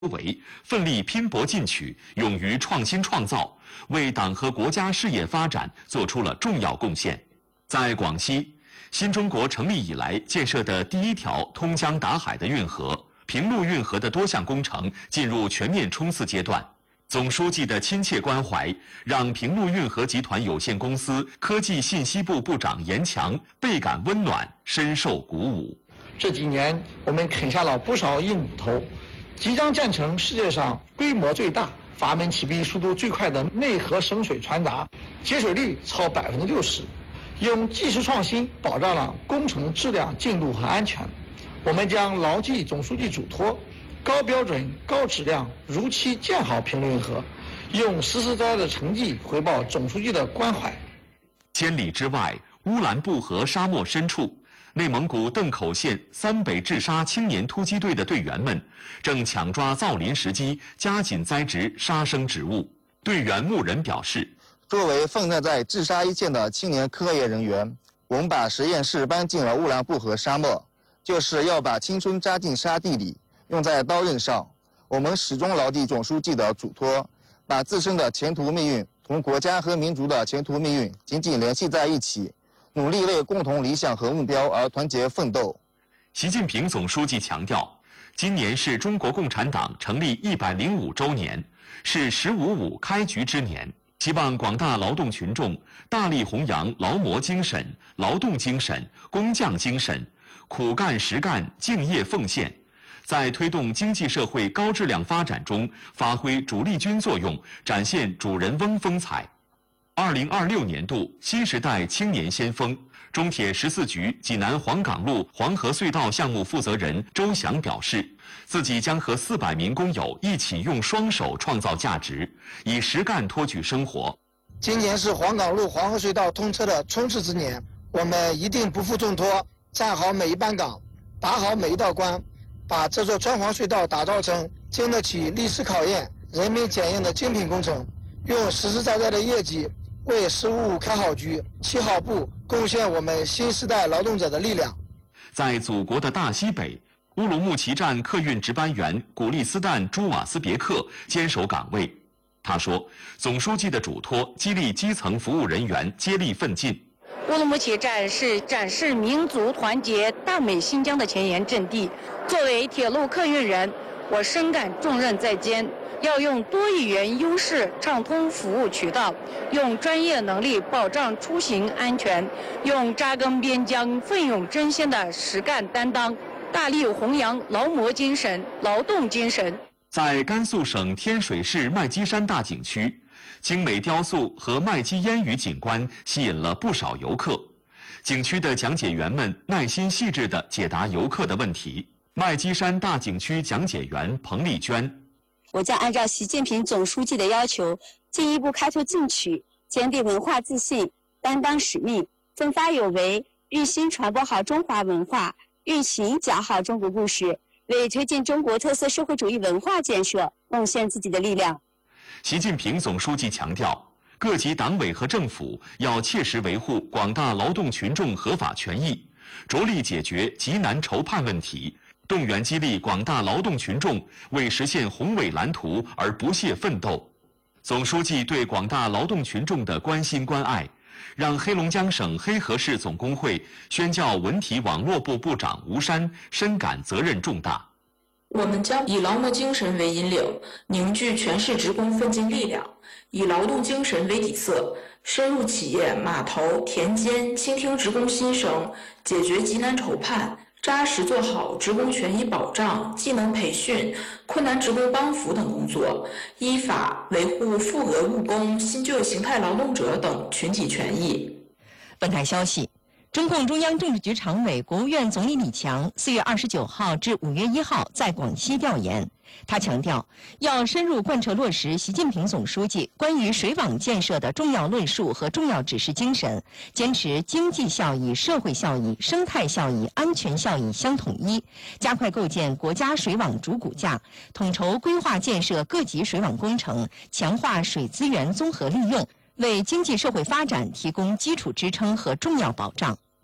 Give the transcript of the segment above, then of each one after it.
维，奋力拼搏进取，勇于创新创造，为党和国家事业发展做出了重要贡献。在广西，新中国成立以来建设的第一条通江达海的运河——平陆运河的多项工程进入全面冲刺阶段。总书记的亲切关怀，让平陆运河集团有限公司科技信息部部长严强倍感温暖，深受鼓舞。 这几年，我们啃下了不少硬骨头，即将建成世界上规模最大、阀门启闭速度最快的内河省水船闸，节水率超60%，用技术创新保障了工程质量、进度和安全。我们将牢记总书记嘱托，高标准、高质量，如期建好平陆运河，用实实在在的成绩回报总书记的关怀。 千里之外，乌兰布和沙漠深处，内蒙古邓口县三北治沙青年突击队的队员们正抢抓造林时机，加紧栽植沙生植物。队员牧人表示：“ 作为奋战在治沙一线的青年科研人员，我们把实验室搬进了乌兰布和沙漠，就是要把青春扎进沙地里，用在刀刃上。我们始终牢记总书记的嘱托，把自身的前途命运同国家和民族的前途命运紧紧联系在一起。”努力为共同理想和目标而团结奋斗。 习近平总书记强调，今年是中国共产党成立105周年，是“15.5”开局之年，希望广大劳动群众大力弘扬劳模精神、劳动精神、工匠精神，苦干实干、敬业奉献，在推动经济社会高质量发展中发挥主力军作用，展现主人翁风采。2026年度新时代青年先锋，中铁14局济南黄岗路黄河隧道项目负责人周翔表示，自己将和400名工友一起用双手创造价值，以实干托举生活。 今年是黄岗路黄河隧道通车的冲刺之年，我们一定不负重托，站好每一班岗，把好每一道关，把这座川黄隧道打造成经得起历史考验、人民检验的精品工程，用实实在在的业绩为“15.5”开好局、起好步，贡献我们新时代劳动者的力量。 在祖国的大西北，乌鲁木齐站客运值班员古利斯坦·朱瓦斯别克坚守岗位。他说：“总书记的嘱托激励基层服务人员接力奋进。” 乌鲁木齐站是展示民族团结、大美新疆的前沿阵地。作为铁路客运人，我深感重任在肩。要用多语言优势畅通服务渠道，用专业能力保障出行安全，用扎根边疆、奋勇争先的实干担当，大力弘扬劳模精神、劳动精神。 在甘肃省天水市麦积山大景区，精美雕塑和麦积烟雨景观吸引了不少游客。景区的讲解员们耐心细致地解答游客的问题。麦积山大景区讲解员彭丽娟。 我将按照习近平总书记的要求，进一步开拓进取，坚定文化自信，担当使命，奋发有为，用心传播好中华文化，用情讲好中国故事，为推进中国特色社会主义文化建设贡献自己的力量。 习近平总书记强调，各级党委和政府要切实维护广大劳动群众合法权益，着力解决急难愁盼问题，动员激励广大劳动群众为实现宏伟蓝图而不懈奋斗。总书记对广大劳动群众的关心关爱，让黑龙江省黑河市总工会宣教文体网络部部长吴山深感责任重大。 我们将以劳模精神为引领，凝聚全市职工奋进力量，以劳动精神为底色，深入企业、码头、田间，倾听职工心声，解决急难愁盼，扎实做好职工权益保障、技能培训、困难职工帮扶等工作，依法维护富额务工、新旧形态劳动者等群体权益。 本台消息，中共中央政治局常委、国务院总理李强4月29号至5月1号在广西调研。他强调，要深入贯彻落实习近平总书记关于水网建设的重要论述和重要指示精神，坚持经济效益、社会效益、生态效益、安全效益相统一，加快构建国家水网主骨架，统筹规划建设各级水网工程，强化水资源综合利用，为经济社会发展提供基础支撑和重要保障。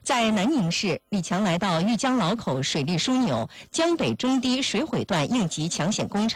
在南宁市，李强来到豫江老口水利枢纽江北中低水毁段应急抢险工程。